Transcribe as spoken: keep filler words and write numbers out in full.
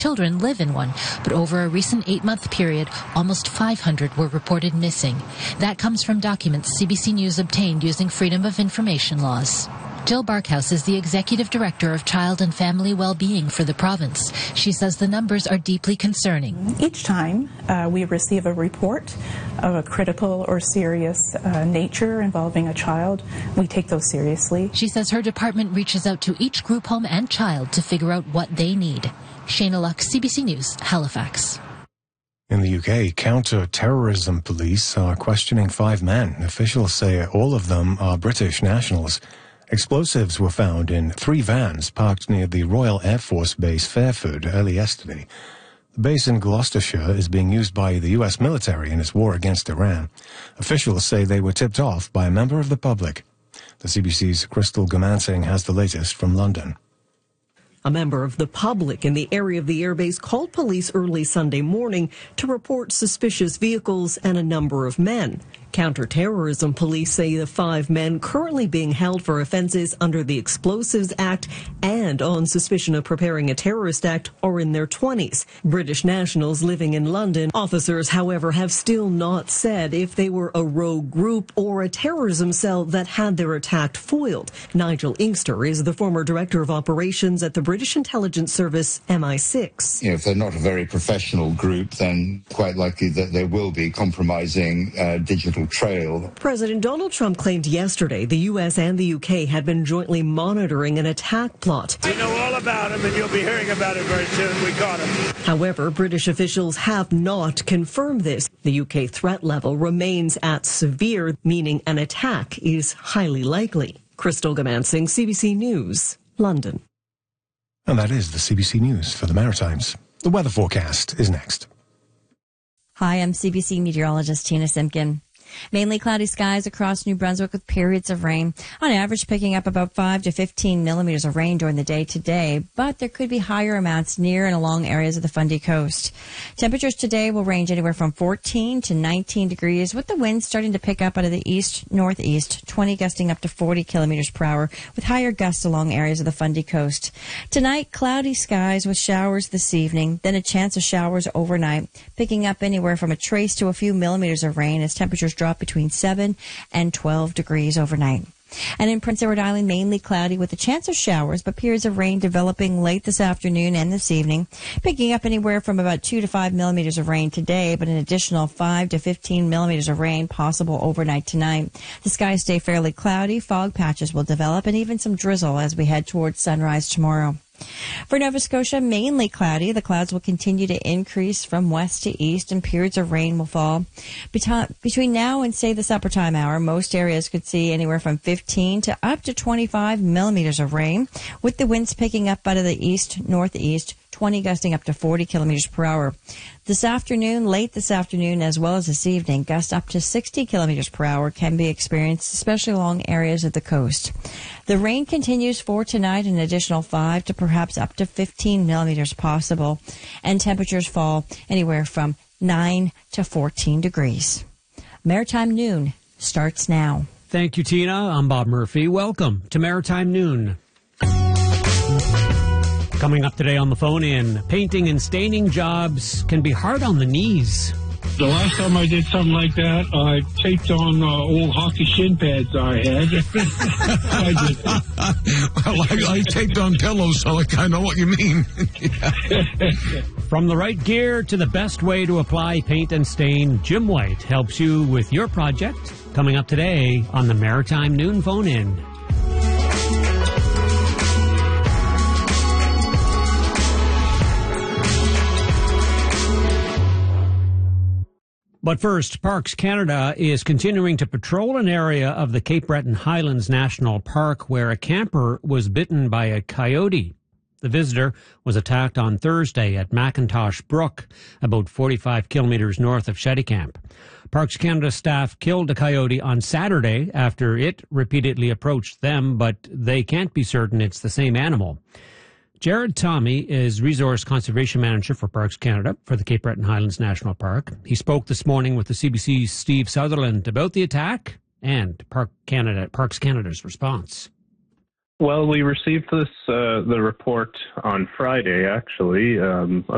Children live in one, but over a recent eight-month period, almost five hundred were reported missing. That comes from documents C B C News obtained using Freedom of Information laws. Jill Barkhouse is the Executive Director of Child and Family Wellbeing for the province. She says the numbers are deeply concerning. Each time uh, we receive a report of a critical or serious uh, nature involving a child, we take those seriously. She says her department reaches out to each group home and child to figure out what they need. Shayna Luck, C B C News, Halifax. In the U K, counter-terrorism police are questioning five men. Officials say all of them are British nationals. Explosives were found in three vans parked near the Royal Air Force Base Fairford early yesterday. The base in Gloucestershire is being used by the U S military in its war against Iran. Officials say they were tipped off by a member of the public. The C B C's Crystal Gamansing has the latest from London. A member of the public in the area of the airbase called police early Sunday morning to report suspicious vehicles and a number of men. Counterterrorism police say the five men currently being held for offences under the Explosives Act and on suspicion of preparing a terrorist act are in their twenties. British nationals living in London. Officers, however, have still not said if they were a rogue group or a terrorism cell that had their attack foiled. Nigel Inkster is the former director of operations at the British intelligence service M I six. You know, if they're not a very professional group, then quite likely that they will be compromising uh, digital trail. President Donald Trump claimed yesterday the U S and the U K had been jointly monitoring an attack plot. We know all about him, and you'll be hearing about it very soon. We caught him. However, British officials have not confirmed this. The U K threat level remains at severe, meaning an attack is highly likely. Crystal Gamansing, C B C News, London. And that is the C B C News for the Maritimes. The weather forecast is next. Hi, I'm C B C meteorologist Tina Simpkin. Mainly cloudy skies across New Brunswick with periods of rain, on average picking up about five to fifteen millimeters of rain during the day today, but there could be higher amounts near and along areas of the Fundy Coast. Temperatures today will range anywhere from fourteen to nineteen degrees, with the wind starting to pick up out of the east-northeast, twenty gusting up to forty kilometers per hour, with higher gusts along areas of the Fundy Coast. Tonight, cloudy skies with showers this evening, then a chance of showers overnight, picking up anywhere from a trace to a few millimeters of rain as temperatures drop between seven and twelve degrees overnight. And in Prince Edward Island, mainly cloudy with a chance of showers, but periods of rain developing late this afternoon and this evening, picking up anywhere from about two to five millimeters of rain today, but an additional five to fifteen millimeters of rain possible overnight tonight. The skies stay fairly cloudy, fog patches will develop, and even some drizzle as we head towards sunrise tomorrow. For Nova Scotia, mainly cloudy. The clouds will continue to increase from west to east, and periods of rain will fall. Between now and, say, the supper time hour, most areas could see anywhere from fifteen to up to twenty-five millimeters of rain, with the winds picking up out of the east-northeast, twenty gusting up to forty kilometers per hour. This afternoon, late this afternoon, as well as this evening, gusts up to sixty kilometers per hour can be experienced, especially along areas of the coast. The rain continues for tonight, an additional five to perhaps up to fifteen millimeters possible, and temperatures fall anywhere from nine to fourteen degrees. Maritime Noon starts now. Thank you, Tina. I'm Bob Murphy. Welcome to Maritime Noon. Coming up today on the phone in, painting and staining jobs can be hard on the knees. The last time I did something like that, I taped on uh, old hockey shin pads I had. I did. Well, I, I taped on pillows, so I kind of know what you mean. From the right gear to the best way to apply paint and stain, Jim White helps you with your project. Coming up today on the Maritime Noon Phone-In. But first, Parks Canada is continuing to patrol an area of the Cape Breton Highlands National Park where a camper was bitten by a coyote. The visitor was attacked on Thursday at Macintosh Brook, about forty-five kilometers north of Shettycamp. Parks Canada staff killed a coyote on Saturday after it repeatedly approached them, but they can't be certain it's the same animal. Jared Tommy is Resource Conservation Manager for Parks Canada for the Cape Breton Highlands National Park. He spoke this morning with the C B C's Steve Sutherland about the attack and Park Canada, Parks Canada's response. Well, we received this uh, the report on Friday, actually, um,